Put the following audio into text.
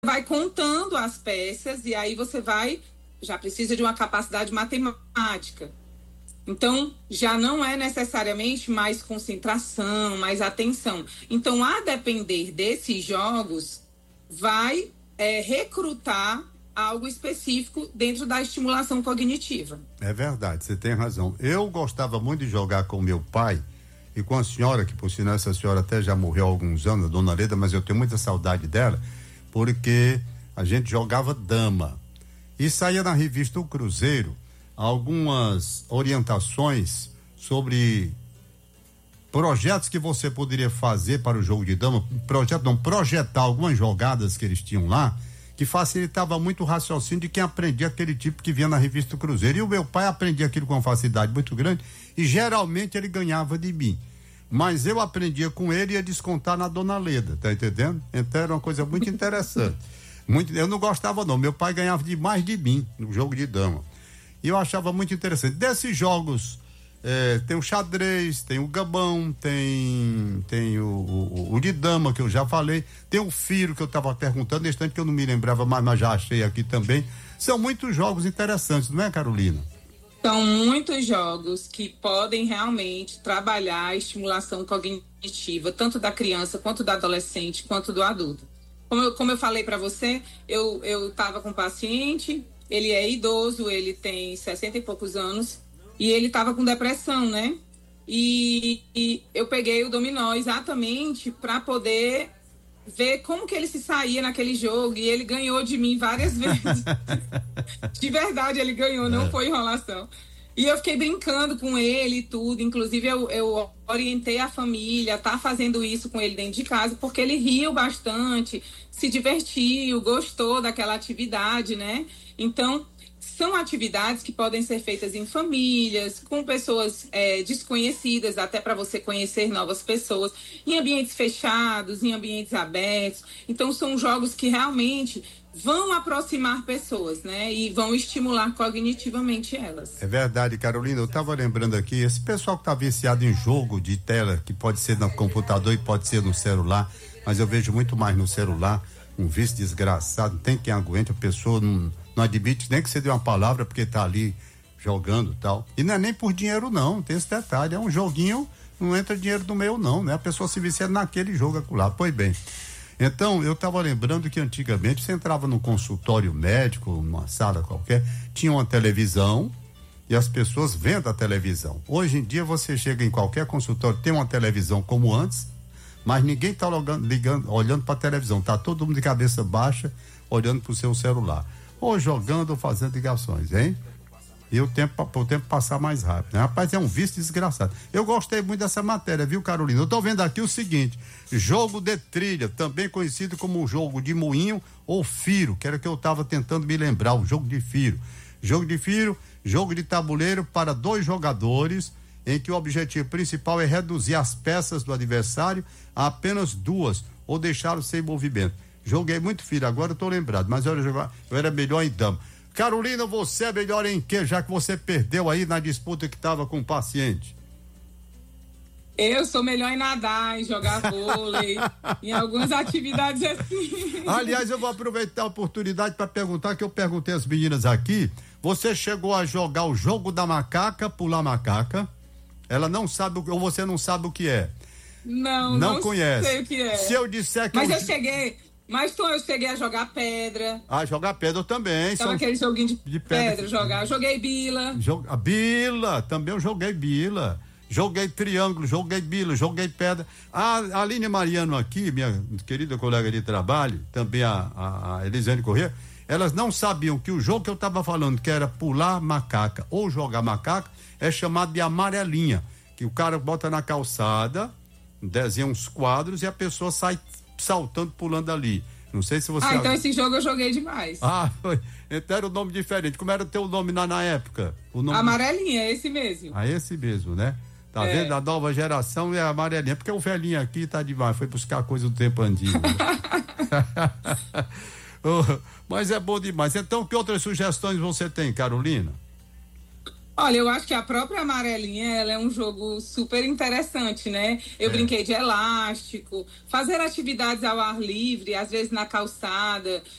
vai contando as peças e aí você já precisa de uma capacidade matemática. Então, já não é necessariamente mais concentração, mais atenção. Então, a depender desses jogos, vai recrutar algo específico dentro da estimulação cognitiva. É verdade, você tem razão. Eu gostava muito de jogar com meu pai e com a senhora, que por sinal essa senhora até já morreu há alguns anos, a dona Leda, mas eu tenho muita saudade dela, porque a gente jogava dama. E saía na revista O Cruzeiro algumas orientações sobre projetos que você poderia fazer para o jogo de dama, projetar algumas jogadas que eles tinham lá, que facilitava muito o raciocínio de quem aprendia aquele tipo que vinha na revista Cruzeiro. E o meu pai aprendia aquilo com uma facilidade muito grande e geralmente ele ganhava de mim. Mas eu aprendia com ele e ia descontar na dona Leda, tá entendendo? Então era uma coisa muito interessante. Eu não gostava não, meu pai ganhava demais de mim no jogo de dama. E eu achava muito interessante. Desses jogos, tem o xadrez, tem o gabão, tem o de dama, que eu já falei, tem o firo, que eu estava perguntando, nesse instante que eu não me lembrava mais, mas já achei aqui também. São muitos jogos interessantes, não é, Carolina? São muitos jogos que podem realmente trabalhar a estimulação cognitiva, tanto da criança, quanto do adolescente, quanto do adulto. Como eu falei para você, eu estava com um paciente, ele é idoso, ele tem 60 e poucos anos, e ele estava com depressão, né? E eu peguei o dominó exatamente para poder ver como que ele se saía naquele jogo, e ele ganhou de mim várias vezes. De verdade, ele ganhou, não foi enrolação. E eu fiquei brincando com ele e tudo, inclusive eu orientei a família a estar fazendo isso com ele dentro de casa, porque ele riu bastante, se divertiu, gostou daquela atividade, né? Então, são atividades que podem ser feitas em famílias, com pessoas desconhecidas, até para você conhecer novas pessoas, em ambientes fechados, em ambientes abertos. Então, são jogos que realmente vão aproximar pessoas, né? E vão estimular cognitivamente elas. É verdade, Carolina. Eu estava lembrando aqui, esse pessoal que está viciado em jogo de tela, que pode ser no computador e pode ser no celular, mas eu vejo muito mais no celular, um vício desgraçado, não tem quem aguente, a pessoa não admite nem que você dê uma palavra porque tá ali jogando e tal. E não é nem por dinheiro não, tem esse detalhe, é um joguinho, não entra dinheiro no meio não, né? A pessoa se vicia naquele jogo acolá. Pois bem, então eu estava lembrando que antigamente você entrava num consultório médico, numa sala qualquer, tinha uma televisão e as pessoas vendo a televisão. Hoje em dia você chega em qualquer consultório, tem uma televisão como antes, mas ninguém tá olhando para a televisão, tá todo mundo de cabeça baixa olhando para o seu celular, ou jogando ou fazendo ligações, hein? E o tempo passar mais rápido, né? Rapaz, é um vício desgraçado. Eu gostei muito dessa matéria, viu, Carolina? Eu tô vendo aqui o seguinte: jogo de trilha, também conhecido como jogo de moinho ou firo, que era o que eu tava tentando me lembrar, o jogo de firo. Jogo de firo, jogo de tabuleiro para 2 jogadores, em que o objetivo principal é reduzir as peças do adversário a apenas 2 ou deixá-lo sem movimento. Joguei muito firo, agora eu tô lembrado, mas eu era melhor em dama. Carolina, você é melhor em quê, já que você perdeu aí na disputa que tava com o paciente? Eu sou melhor em nadar, em jogar vôlei, em algumas atividades assim. Aliás, eu vou aproveitar a oportunidade para perguntar, que eu perguntei às meninas aqui, você chegou a jogar o jogo da macaca, pular macaca? Ela não sabe, ou você não sabe o que é? Não conhece. Sei o que é. Se eu disser que Mas eu cheguei a jogar pedra. Ah, jogar pedra eu também. Então aquele joguinho de pedra jogar. Joguei bila. Bila, também eu joguei bila. Joguei triângulo, joguei bila, joguei pedra. A Aline Mariano aqui, minha querida colega de trabalho, também a Elisiane Corrêa, elas não sabiam que o jogo que eu estava falando, que era pular macaca ou jogar macaca, é chamado de amarelinha, que o cara bota na calçada, desenha uns quadros e a pessoa sai saltando, pulando ali. Não sei se você... então esse jogo eu joguei demais. Foi. Então era um nome diferente. Como era o teu nome na época? O nome... Amarelinha, é esse mesmo. Esse mesmo, né? Tá vendo? A nova geração é a amarelinha. Porque o velhinho aqui tá demais, foi buscar coisa do tempo antigo. Mas é bom demais. Então, que outras sugestões você tem, Carolina? Olha, eu acho que a própria amarelinha, ela é um jogo super interessante, né? Eu brinquei de elástico, fazer atividades ao ar livre, às vezes na calçada,